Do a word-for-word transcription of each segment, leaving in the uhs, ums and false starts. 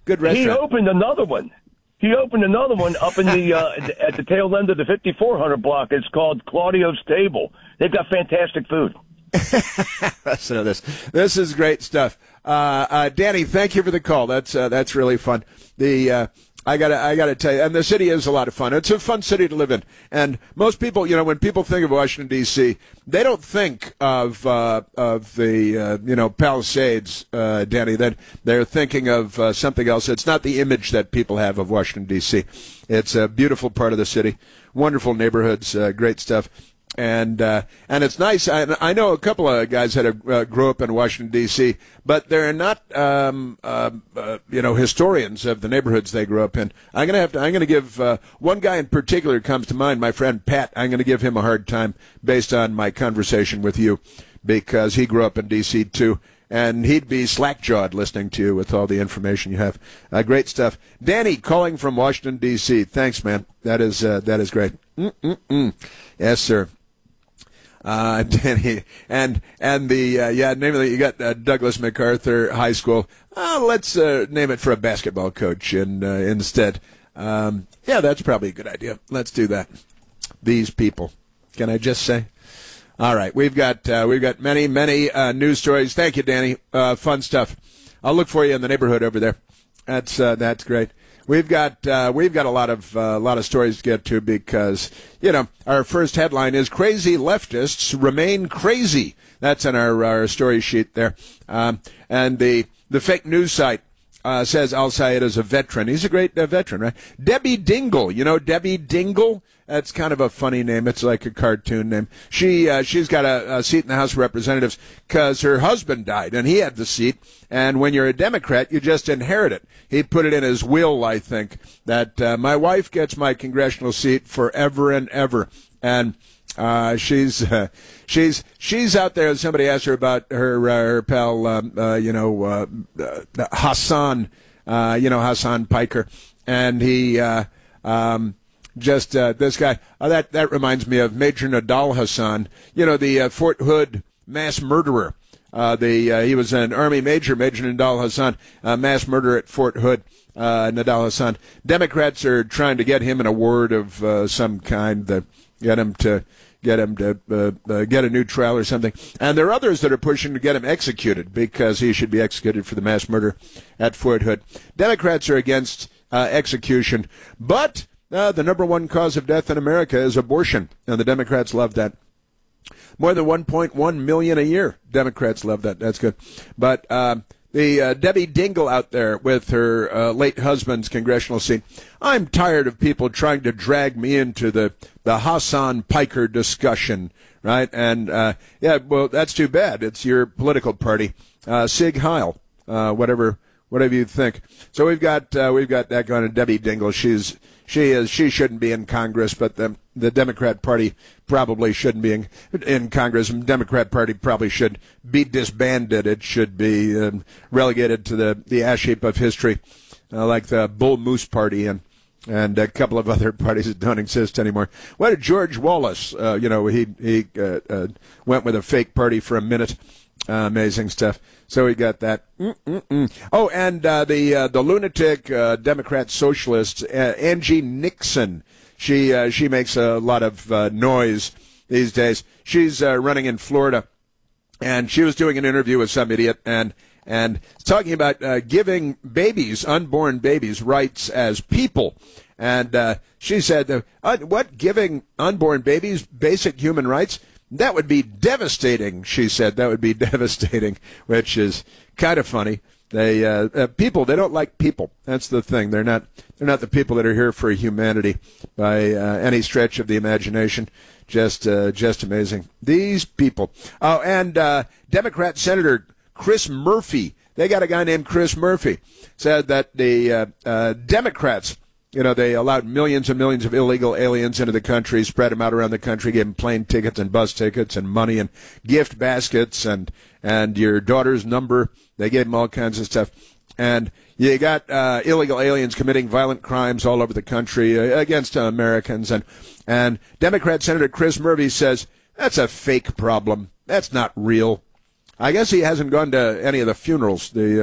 Good He restaurant. opened another one. He opened another one up in the uh, at the tail end of the fifty-four hundred block. It's called Claudio's Table. They've got fantastic food. Listen to this. This is great stuff. Uh, uh, Danny, thank you for the call. That's uh, that's really fun. The uh, I gotta I gotta tell you, and the city is a lot of fun. It's a fun city to live in. And most people, you know, when people think of Washington D C, they don't think of uh, of the uh, you know Palisades, uh, Danny. That they're thinking of uh, something else. It's not the image that people have of Washington D C. It's a beautiful part of the city, wonderful neighborhoods, uh, great stuff. And uh, and it's nice. I, I know a couple of guys that have, uh, grew up in Washington D C, but they're not, um, uh, uh, you know, historians of the neighborhoods they grew up in. I'm gonna have to. I'm gonna give uh, one guy in particular comes to mind. My friend Pat. I'm gonna give him a hard time based on my conversation with you, because he grew up in D C too, and he'd be slack-jawed listening to you with all the information you have. Uh, great stuff, Danny, calling from Washington D C. Thanks, man. That is uh, that is great. Mm-mm-mm. Yes, sir. Uh, Danny, and and the uh, yeah, name of the, you got uh, Douglas MacArthur High School. Uh, let's uh, name it for a basketball coach and uh, instead. Um, yeah, that's probably a good idea. Let's do that. These people, can I just say? All right, we've got uh, we've got many many uh, news stories. Thank you, Danny. Uh, fun stuff. I'll look for you in the neighborhood over there. That's uh, that's great. We've got uh, we've got a lot of uh, a lot of stories to get to, because you know our first headline is crazy leftists remain crazy. That's on our our story sheet there, um, and the the fake news site uh, says Al Sayed is a veteran. He's a great uh, veteran, right? Debbie Dingle, you know Debbie Dingle. That's kind of a funny name. It's like a cartoon name. She uh, she's got a, a seat in the House of Representatives because her husband died and he had the seat. And when you're a Democrat, you just inherit it. He put it in his will, I think, that uh, my wife gets my congressional seat forever and ever. And uh, she's uh, she's she's out there. Somebody asked her about her uh, her pal, um, uh, you know, uh, uh, Hassan, uh, you know, Hassan Piker, and he. Uh, um, Just uh, this guy. Uh, that that reminds me of Major Nadal Hassan. You know, the uh, Fort Hood mass murderer. Uh, the uh, he was an Army major, Major Nadal Hassan, uh, mass murderer at Fort Hood. Uh, Nadal Hassan. Democrats are trying to get him an award of uh, some kind, to get him to get him to uh, uh, get a new trial or something. And there are others that are pushing to get him executed, because he should be executed for the mass murder at Fort Hood. Democrats are against uh, execution, but. Uh, the number one cause of death in America is abortion, and the Democrats love that. More than one point one million a year. Democrats love that. That's good. But uh, the uh, Debbie Dingle out there with her uh, late husband's congressional seat. I'm tired of people trying to drag me into the, the Hassan Piker discussion, right? And, uh, yeah, well, that's too bad. It's your political party. Uh, Sig Heil, uh, whatever whatever you think. So we've got uh, we've got that going on. Debbie Dingle. She's She is. She shouldn't be in Congress, but the the Democrat Party probably shouldn't be in, in Congress. The Democrat Party probably should be disbanded. It should be um, relegated to the, the ash heap of history, uh, like the Bull Moose Party and and a couple of other parties that don't exist anymore. What did George Wallace? Uh, you know, he he uh, uh, went with a fake party for a minute. Uh, amazing stuff. So we got that. Mm-mm-mm. Oh, and uh, the uh, the lunatic uh, Democrat socialist uh, Angie Nixon. She uh, she makes a lot of uh, noise these days. She's uh, running in Florida, and she was doing an interview with some idiot and and talking about uh, giving babies, unborn babies, rights as people. And uh, she said, uh, "What, giving unborn babies basic human rights? That would be devastating," she said. That would be devastating, which is kind of funny. They uh, uh, people, they don't like people. That's the thing. They're not they're not the people that are here for humanity by uh, any stretch of the imagination. Just uh, just amazing. These people. Oh, and uh, Democrat Senator Chris Murphy. They got a guy named Chris Murphy. Said that the uh, uh, Democrats, you know, they allowed millions and millions of illegal aliens into the country, spread them out around the country, gave them plane tickets and bus tickets and money and gift baskets and and your daughter's number. They gave them all kinds of stuff. And you got uh, illegal aliens committing violent crimes all over the country uh, against uh, Americans. And, and Democrat Senator Chris Murphy says, that's a fake problem. That's not real. I guess he hasn't gone to any of the funerals. The uh,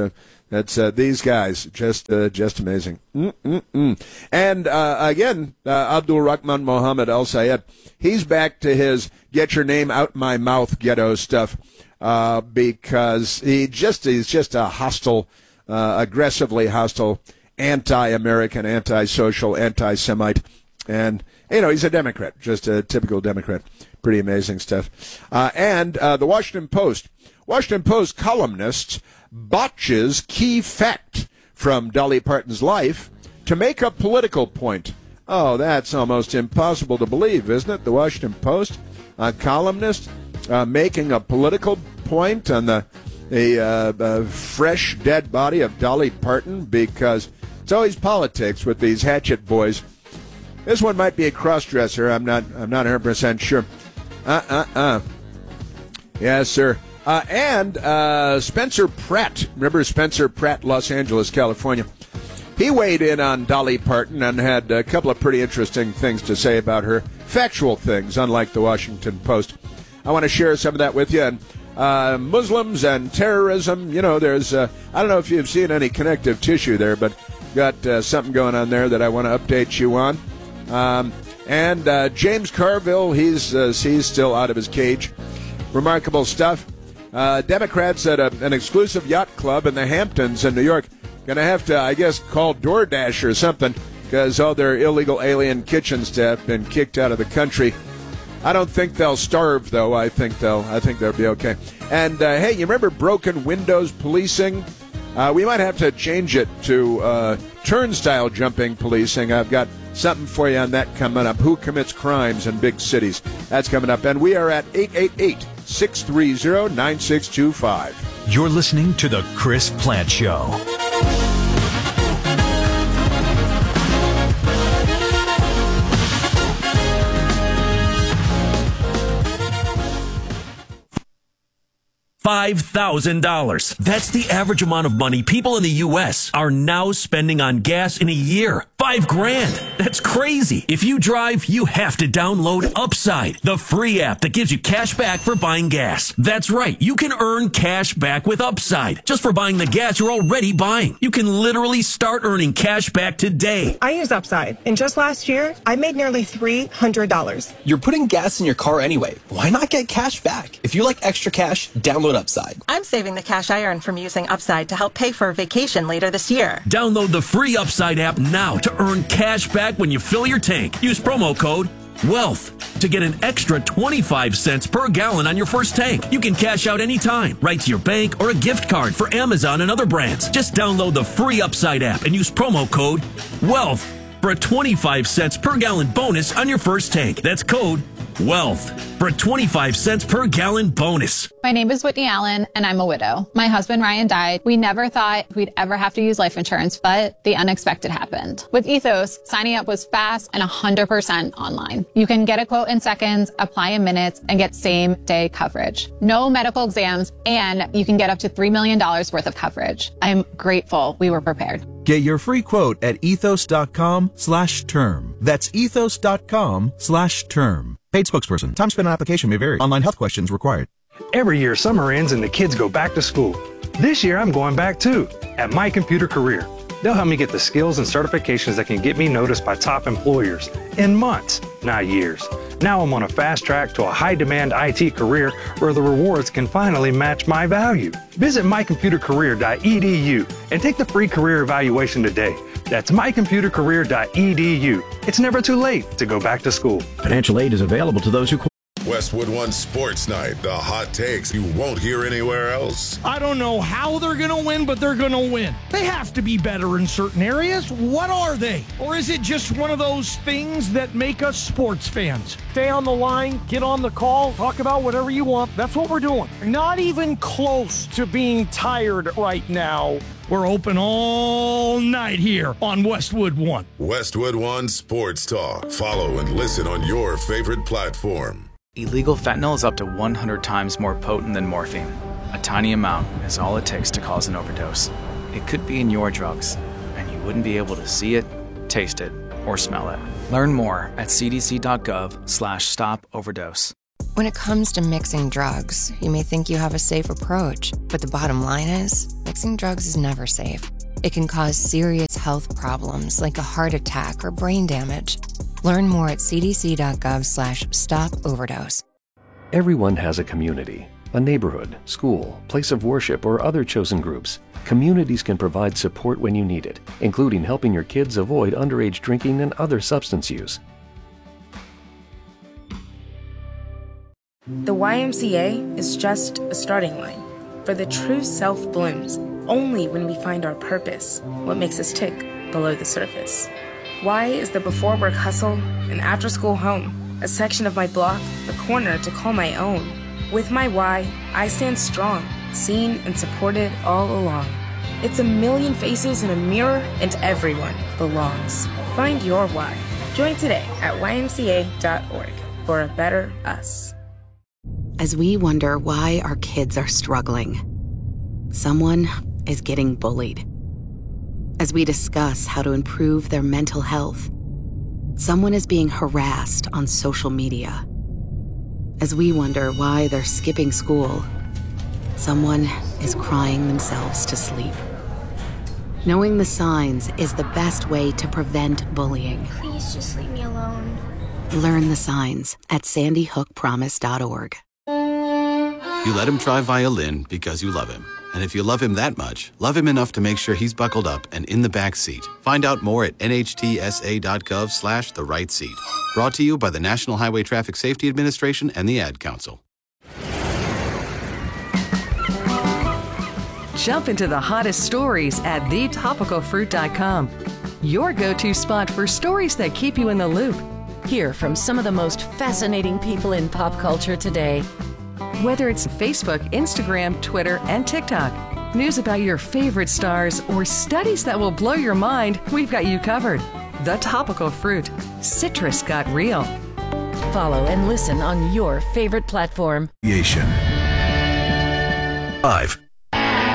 That's uh, these guys, just uh, just amazing. Mm-mm-mm. And uh, again, uh, Abdul Rahman Mohammed Al Sayed, he's back to his get your name out my mouth ghetto stuff uh, because he just he's just a hostile, uh, aggressively hostile, anti-American, anti-social, anti-Semite. And, you know, he's a Democrat, just a typical Democrat. Pretty amazing stuff. Uh, and uh, the Washington Post. Washington Post columnist botches key fact from Dolly Parton's life to make a political point. Oh, that's almost impossible to believe, isn't it? The Washington Post, a columnist uh, making a political point on the, the uh, uh, fresh dead body of Dolly Parton, because it's always politics with these hatchet boys. This one might be a cross-dresser. I'm not. I'm not one hundred percent sure. Uh, uh, uh. Yes, sir. Uh, and uh, Spencer Pratt. Remember Spencer Pratt, Los Angeles, California. He weighed in on Dolly Parton and had a couple of pretty interesting things to say about her. Factual things, unlike the Washington Post. I want to share some of that with you. And uh, Muslims and terrorism. You know, there's. Uh, I don't know if you've seen any connective tissue there, but got uh, something going on there that I want to update you on. Um, and uh, James Carville, he's uh, he's still out of his cage. Remarkable stuff. Uh, Democrats at a, an exclusive yacht club in the Hamptons in New York going to have to, I guess, call DoorDash or something because all their illegal alien kitchen staff been kicked out of the country. I don't think they'll starve, though. I think they'll. I think they'll be okay. And uh, hey, you remember broken windows policing? Uh, we might have to change it to uh, turnstile jumping policing. I've got something for you on that coming up. Who commits crimes in big cities? That's coming up. And we are at eight eight eight, six three zero, nine six two five. You're listening to The Chris Plante Show. five thousand dollars. That's the average amount of money people in the U S are now spending on gas in a year. Five grand. That's crazy. If you drive, you have to download Upside, the free app that gives you cash back for buying gas. That's right. You can earn cash back with Upside just for buying the gas you're already buying. You can literally start earning cash back today. I use Upside, and just last year, I made nearly three hundred dollars. You're putting gas in your car anyway. Why not get cash back? If you like extra cash, download Upside. I'm saving the cash I earn from using Upside to help pay for a vacation later this year. Download the free Upside app now to earn cash back when you fill your tank. Use promo code WEALTH to get an extra twenty-five cents per gallon on your first tank. You can cash out anytime, right to your bank or a gift card for Amazon and other brands. Just download the free Upside app and use promo code WEALTH for a twenty-five cents per gallon bonus on your first tank. That's code WEALTH for a twenty-five cents per gallon bonus. My name is Whitney Allen, and I'm a widow. My husband, Ryan, died. We never thought we'd ever have to use life insurance, but the unexpected happened. With Ethos, signing up was fast and one hundred percent online. You can get a quote in seconds, apply in minutes, and get same-day coverage. No medical exams, and you can get up to three million dollars worth of coverage. I'm grateful we were prepared. Get your free quote at ethos.com slash term. That's ethos.com slash term. Paid spokesperson. Time spent on application may vary. Online health questions required. Every year, summer ends and the kids go back to school. This year, I'm going back too, at My Computer Career. They'll help me get the skills and certifications that can get me noticed by top employers in months, not years. Now I'm on a fast track to a high-demand I T career where the rewards can finally match my value. Visit my computer career dot e d u and take the free career evaluation today. That's my computer career dot e d u. It's never too late to go back to school. Financial aid is available to those who qualify. Westwood One Sports Night, the hot takes you won't hear anywhere else. I don't know how they're going to win, but they're going to win. They have to be better in certain areas. What are they? Or is it just one of those things that make us sports fans? Stay on the line, get on the call, talk about whatever you want. That's what we're doing. Not even close to being tired right now. We're open all night here on Westwood One. Westwood One Sports Talk. Follow and listen on your favorite platform. Illegal fentanyl is up to one hundred times more potent than morphine. A tiny amount is all it takes to cause an overdose. It could be in your drugs, and you wouldn't be able to see it, taste it, or smell it. Learn more at c d c dot gov slash stop overdose. When it comes to mixing drugs, you may think you have a safe approach, but the bottom line is, mixing drugs is never safe. It can cause serious health problems like a heart attack or brain damage. Learn more at cdc.gov slash stop overdose. Everyone has a community, a neighborhood, school, place of worship, or other chosen groups. Communities can provide support when you need it, including helping your kids avoid underage drinking and other substance use. The Y M C A is just a starting line, for the true self blooms only when we find our purpose, what makes us tick below the surface. Y is the before work hustle, an after school home, a section of my block, a corner to call my own. With my Y, I stand strong, seen and supported all along. It's a million faces in a mirror, and everyone belongs. Find your Y. Join today at y m c a dot org for a better us. As we wonder why our kids are struggling, someone is getting bullied. As we discuss how to improve their mental health, someone is being harassed on social media. As we wonder why they're skipping school, someone is crying themselves to sleep. Knowing the signs is the best way to prevent bullying. Please just leave me alone. Learn the signs at sandy hook promise dot org. You let him try violin because you love him. And if you love him that much, love him enough to make sure he's buckled up and in the back seat. Find out more at n h t s a dot gov slash the right seat. Brought to you by the National Highway Traffic Safety Administration and the Ad Council. Jump into the hottest stories at the topical fruit dot com. Your go-to spot for stories that keep you in the loop. Hear from some of the most fascinating people in pop culture today. Whether it's Facebook, Instagram, Twitter, and TikTok, news about your favorite stars, or studies that will blow your mind, we've got you covered. The Topical Fruit. Citrus got real. Follow and listen on your favorite platform. Five.